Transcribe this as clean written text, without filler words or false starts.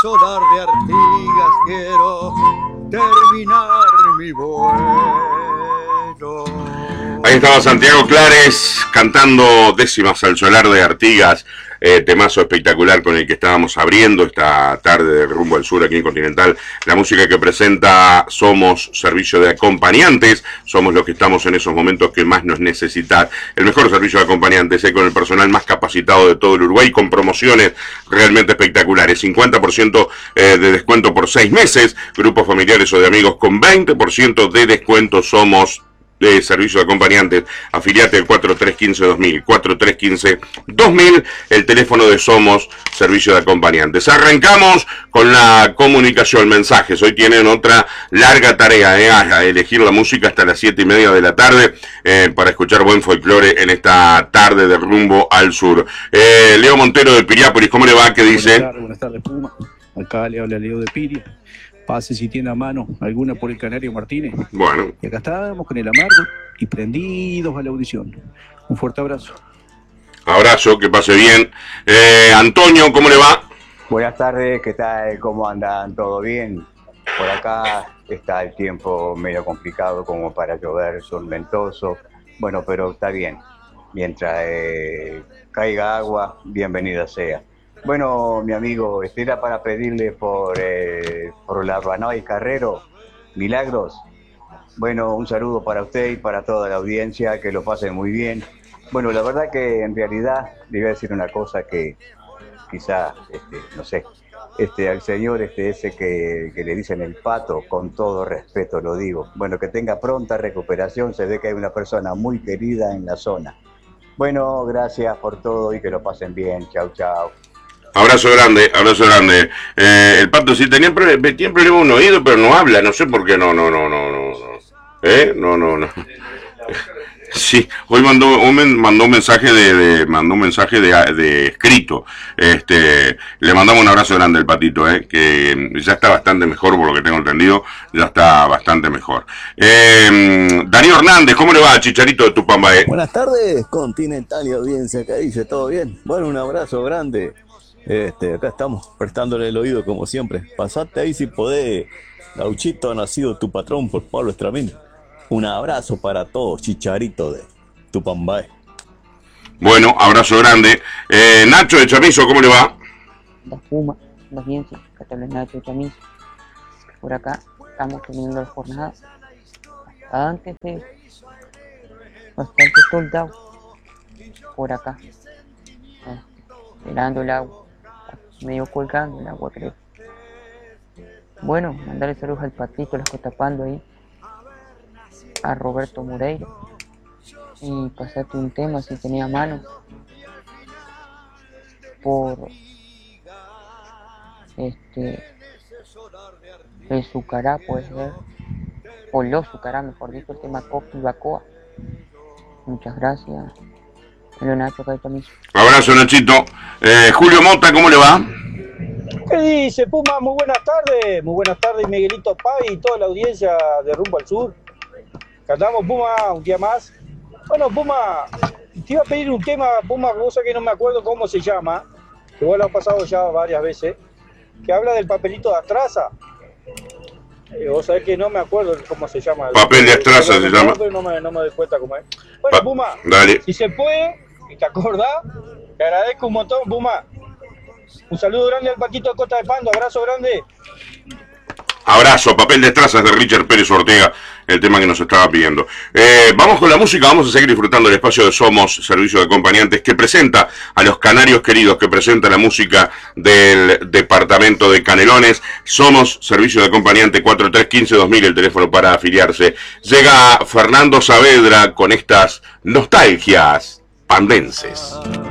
solar de Artigas quiero terminar mi vuelo. Ahí estaba Santiago Clares cantando Décimas al solar de Artigas, temazo espectacular con el que estábamos abriendo esta tarde de Rumbo al Sur aquí en Continental. La música que presenta Somos Servicio de Acompañantes, somos los que estamos en esos momentos que más nos necesitan. El mejor servicio de acompañantes, con el personal más capacitado de todo el Uruguay, con promociones realmente espectaculares. 50% de descuento por 6 meses, grupos familiares o de amigos con 20% de descuento. Somos de servicio de acompañantes, afiliate al 4315-2000, 4315-2000, el teléfono de Somos Servicio de Acompañantes. Arrancamos con la comunicación, mensajes. Hoy tienen otra larga tarea, a elegir la música hasta las 7:30 de la tarde, para escuchar buen folclore en esta tarde de Rumbo al Sur. Leo Montero de Piriápolis, ¿cómo le va? ¿Qué dice? Buenas tardes, Puma. Acá le habla Leo de Piria. Pase si tiene a mano alguna por el Canario Martínez. Bueno. Y acá estamos con el amargo y prendidos a la audición. Un fuerte abrazo. Abrazo, que pase bien. Antonio, ¿cómo le va? Buenas tardes, ¿qué tal? ¿Cómo andan? ¿Todo bien? Por acá está el tiempo medio complicado como para llover, tormentoso. Bueno, pero está bien. Mientras caiga agua, bienvenida sea. Bueno, mi amigo, era para pedirle por la Urbanay Carrero, Milagros. Bueno, un saludo para usted y para toda la audiencia, que lo pasen muy bien. Bueno, la verdad que en realidad le voy a decir una cosa que quizá, no sé, al señor ese que le dicen el pato, con todo respeto lo digo. Bueno, que tenga pronta recuperación, se ve que hay una persona muy querida en la zona. Bueno, gracias por todo y que lo pasen bien. Chau, chau. Abrazo grande, abrazo grande. El pato sí tiene problema en un oído, pero no habla, no sé por qué, no. No. Sí, hoy mandó un mensaje de escrito. Le mandamos un abrazo grande al patito, que ya está bastante mejor, por lo que tengo entendido, ya está bastante mejor. Darío Hernández, ¿cómo le va, Chicharito de Tupambaé? Buenas tardes, Continental y audiencia, ¿qué dice? ¿Todo bien? Bueno, un abrazo grande. Acá estamos prestándole el oído como siempre. Pasate ahí si podés. Gauchito ha nacido tu patrón por Pablo Estramín. Un abrazo para todos, Chicharito de Tupambaé. Bueno, abrazo grande. Nacho de Chamizo, ¿cómo le va? La Puma, la audiencia, acá te habla Nacho de Chamizo. Por acá estamos teniendo la jornada bastante soldado. Por acá, esperando el agua. Medio colgando el agua, creo. Bueno, mandarle saludos al patito, las cotapando ahí, a Roberto Moreira, y pasarte un tema si tenía mano por el Sucará, puede ser, o los Sucará, mejor dicho, el tema Coqui Bacoa. Muchas gracias. Nacho, acá también. Abrazo, Nachito. Julio Mota, ¿cómo le va? ¿Qué dice, Puma? Muy buenas tardes, Miguelito Paz y toda la audiencia de Rumbo al Sur. Cantamos, Puma, un día más. Bueno, Puma, te iba a pedir un tema, Puma, cosa que no me acuerdo cómo se llama, que vos lo has pasado ya varias veces, que habla del papelito de Astraza. Vos sabés que no me acuerdo cómo se llama. Papel de Astraza se llama. No me doy cuenta cómo es. Bueno, Puma, dale. Si se puede, y te acordás, te agradezco un montón, Puma. Un saludo grande al Paquito de Costa de Pando, abrazo grande. Abrazo, Papel de Trazas de Richard Pérez Ortega, el tema que nos estaba pidiendo. Vamos con la música, vamos a seguir disfrutando del espacio de Somos Servicio de Acompañantes, que presenta a los canarios queridos, que presenta la música del departamento de Canelones. Somos Servicio de Acompañante, 4315-2000, el teléfono para afiliarse. Llega Fernando Saavedra con estas nostalgias pandenses.